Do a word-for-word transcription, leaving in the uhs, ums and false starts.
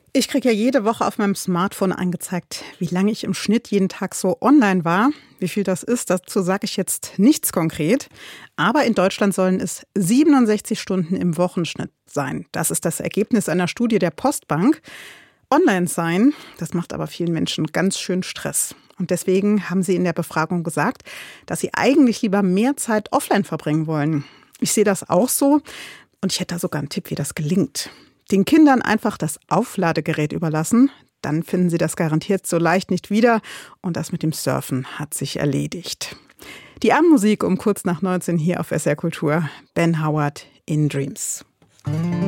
Ich kriege ja jede Woche auf meinem Smartphone angezeigt, wie lange ich im Schnitt jeden Tag so online war. Wie viel das ist, dazu sage ich jetzt nichts konkret. Aber in Deutschland sollen es siebenundsechzig Stunden im Wochenschnitt sein. Das ist das Ergebnis einer Studie der Postbank. Online sein, das macht aber vielen Menschen ganz schön Stress. Und deswegen haben sie in der Befragung gesagt, dass sie eigentlich lieber mehr Zeit offline verbringen wollen. Ich sehe das auch so und ich hätte da sogar einen Tipp, wie das gelingt. Den Kindern einfach das Aufladegerät überlassen, dann finden sie das garantiert so leicht nicht wieder und das mit dem Surfen hat sich erledigt. Die Abendmusik um kurz nach neunzehn hier auf S R Kultur. Ben Howard in Dreams.